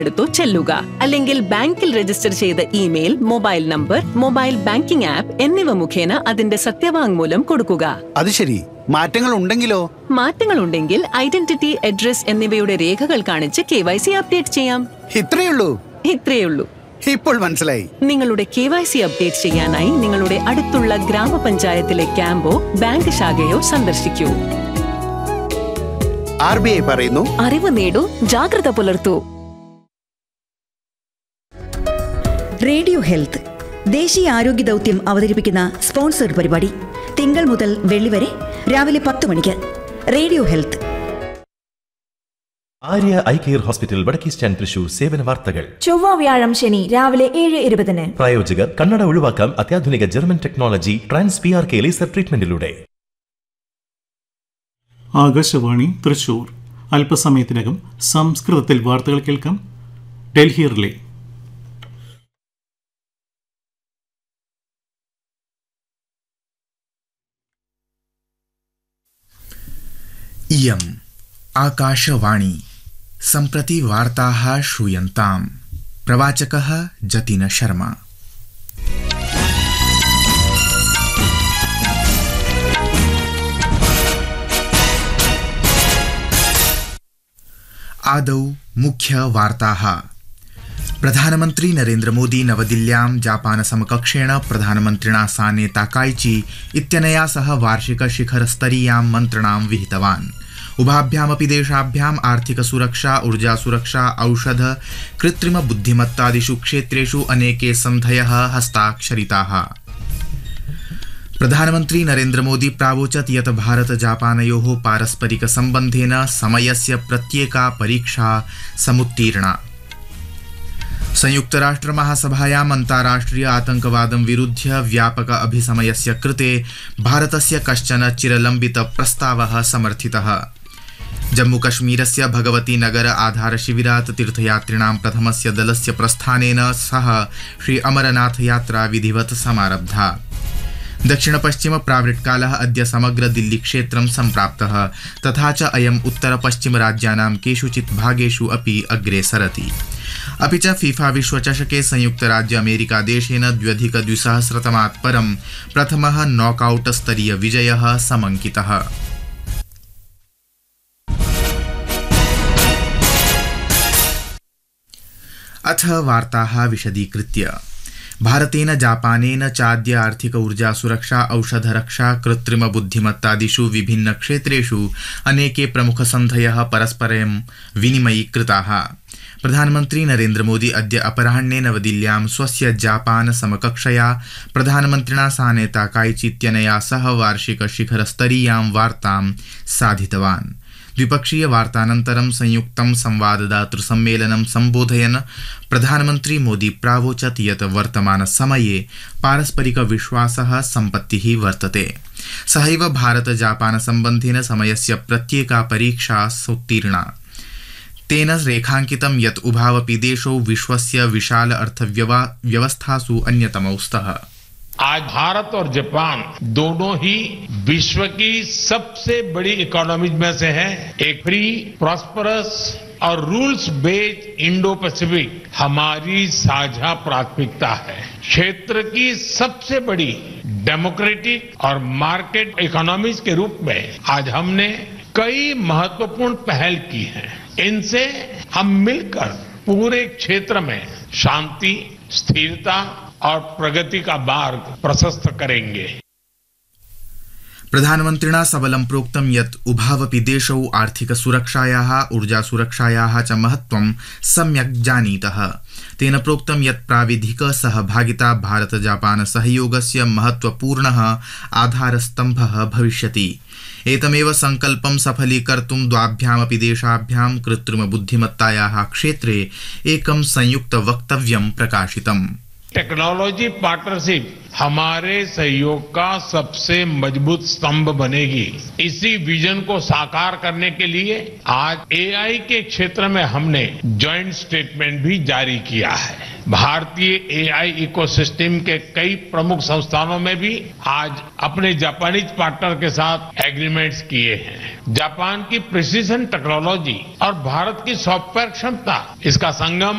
എടുത്തോ ചെല്ലുക. അല്ലെങ്കിൽ ബാങ്കിൽ രജിസ്റ്റർ ചെയ്ത email, mobile number, mobile banking app എന്നിവ മുഖേന അതിന്റെ സത്യവാങ്മൂലം കൊടുക്കുക. അത് ശരി. മാറ്റങ്ങൾ ഉണ്ടെങ്കിൽ ഐഡന്റിറ്റി, അഡ്രസ് എന്നിവയുടെ രേഖകൾ കാണിച്ച് KYC അപ്ഡേറ്റ് ചെയ്യാം. ഇത്രയുള്ളൂ. ഇപ്പോൾ മനസ്സിലായി. നിങ്ങളുടെ KYC അപ്ഡേറ്റ് ചെയ്യാനായി നിങ്ങളുടെ അടുത്തുള്ള ഗ്രാമപഞ്ചായത്തിലെ ക്യാമ്പോ ബാങ്ക് ശാഖയോ സന്ദർശിക്കൂ. RBI പറയുന്നു, അറിവ് നേടൂ, ജാഗ്രത പുലർത്തൂ. റേഡിയോ ഹെൽത്ത് ദേശീയ ആരോഗ്യ ദൗത്യം അവതരിപ്പിക്കുന്ന സ്പോൺസർഡ് പരിപാടി തിങ്കൾ മുതൽ വെള്ളി വരെ രാവിലെ 10 മണിക്ക്. Radio health. Arya eye care hospital, വടക്കേ സ്റ്റാൻഡ്, തൃശൂർ. സേവന വാർത്തകൾ ചൊവ്വ, വ്യാഴം, ശനി രാവിലെ 7:20. പ്രായോജകർ കണ്ണട ഒഴിവാക്കാം അത്യാധുനിക German technology trans PRK laser ട്രീറ്റ്മെന്റിലൂടെ. Akashvani Thrissur. അല്പസമയത്തിനകം സംസ്കൃതത്തിൽ വാർത്തകൾ കേൾക്കാം. ഡൽഹി റിലേ. इयम् आकाशवाणी. सम्प्रति वार्ताः श्रूयन्ताम्. प्रवाचकः जतिन शर्मा. आदौ मुख्य वार्ताः. प्रधानमन्त्री नरेन्द्र मोदी नवदिल्ल्यां जापान समकक्षेण प्रधानमन्त्रिणा साने ताकाइची इत्यनया सह वार्षिक शिखरस्तरीयां मन्त्रणां विहितवान्. उभाभ्यामपि देशाभ्याम् आर्थिक सुरक्षा, ऊर्जा सुरक्षा, औषध, कृत्रिम बुद्धिमत्तादिषु क्षेत्रेषु अनेके सन्धयः हस्ताक्षरिताः. प्रधानमन्त्री नरेन्द्र मोदी प्रावोचत् यत् भारत जापानयोः पारस्परिक सम्बन्धेन समयस्य प्रत्येका परीक्षा समुत्तीर्णा. संयुक्तराष्ट्र महासभायाम् अन्ताराष्ट्रिय आतंकवादं विरुध्य व्यापक अभिसमयस्य कृते भारतस्य कश्चन चिरलम्बित प्रस्तावः समर्थितः. जम्मूकश्मीरस्य भगवती नगर आधार शिविरात् तीर्थयात्रिणां प्रथमस्य दलस्य प्रस्थानेन सह श्री अमरनाथ यात्रा विधिवत् समारब्धा. दक्षिण-पश्चिम प्रावृट्कालः अद्य समग्र दिल्ली क्षेत्रं सम्प्राप्तः. तथा च अयम् उत्तर-पश्चिम-राज्यानां केषुचित् भागेषु अपि अग्रे सरति. अपि च फीफा विश्वचषके संयुक्तराज्य अमेरिकादेशेन 2020 परं प्रथमः नॉकआउट स्तरीय विजयः समङ्कितः. अथ वार्ताः विशदीकृत्य. भारतेन जापानेन चाद्य आर्थिक ऊर्जा सुरक्षा, औषध रक्षा, कृत्रिम बुद्धिमत्तादिषु विभिन्न क्षेत्रेषु अनेके प्रमुख सन्धयः परस्परं विनिमयीकृताः. प्रधानमन्त्री नरेन्द्र मोदी अद्य अपराह्णे नवदिल्ल्यां स्वस्य जापान समकक्षया प्रधानमन्त्रिणा साने ताकाइची इत्यनया सह वार्षिक शिखरस्तरीयां वार्तां साधितवान्. द्विपक्षीय वार्तानन्तरं संयुक्तं संवाददातृ सम्मेलनं सम्बोधयन् प्रधानमन्त्री मोदी प्रावोचत् यत् वर्तमान समये पारस्परिक विश्वासः सम्पत्तिः वर्तते. सहैव भारत जापान सम्बन्धेन समयस्य प्रत्येका परीक्षा सोत्तीर्णा. तेन रेखाङ्कितं यत् उभावपि देशौ विश्वस्य विशाल अर्थव्यवस्थासु अन्यतमौ स्तः. आज भारत और जापान दोनों ही विश्व की सबसे बड़ी इकोनॉमीज में से है. एक फ्री, प्रॉस्परस और रूल्स बेस्ड इंडो पैसिफिक हमारी साझा प्राथमिकता है. क्षेत्र की सबसे बड़ी डेमोक्रेटिक और मार्केट इकोनॉमीज के रूप में आज हमने कई महत्वपूर्ण पहल की हैं. इनसे हम मिलकर पूरे क्षेत्र में शांति, स्थिरता और प्रगति का मार्ग प्रशस्त करेंगे. प्रधानमन्त्रिणा सबलं प्रोक्तं यत् उभावपि देशौ आर्थिक सुरक्षायाः, ऊर्जा सुरक्षायाः च महत्त्वं सम्यक् जानीतः. तेन प्रोक्तं यत् प्राविधिक सहभागिता भारत जापान सहयोगस्य महत्त्वपूर्णः आधारस्तम्भः भविष्यति. एतमेव संकल्पं सफलीकर्तुं द्वाभ्यामपि देशाभ्यां कृत्रिम बुद्धिमत्तायाः क्षेत्रे एकं संयुक्त वक्तव्यं प्रकाशितम्. टेक्नोलॉजी पार्टनरशिप हमारे सहयोग का सबसे मजबूत स्तंभ बनेगी। इसी विजन को साकार करने के लिए आज एआई के क्षेत्र में हमने जॉइंट स्टेटमेंट भी जारी किया है। भारतीय एआई इकोसिस्टम के कई प्रमुख संस्थानों में भी आज अपने जापानीज पार्टनर के साथ एग्रीमेंट्स किए हैं। जापान की प्रिसीजन टेक्नोलॉजी और भारत की सॉफ्टवेयर क्षमता, इसका संगम